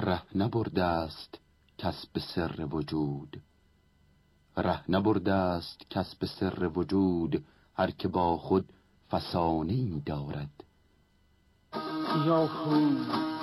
ره نبرده است کس به سر وجود. ره نبرده است کس به سر وجود، هر که با خود فسانه‌ای دارد. یا خود